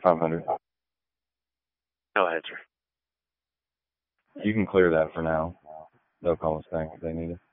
500. No answer. You can clear that for now. They'll call us back if they need it.